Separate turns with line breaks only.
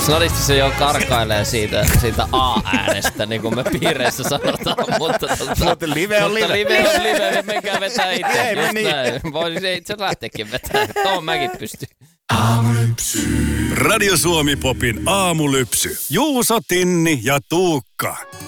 Snadisti se jo karkailee siitä A-äänestä, niin kuin me piireissä sanotaan, mutta
live on live.
Live on live, menkää vetää itse.
Ei me niin.
Voisi itse lähteekin vetää, tuohon mäkin pystyy.
Radio Suomi Popin aamulypsy. Juuso, Tinni ja Tuukka.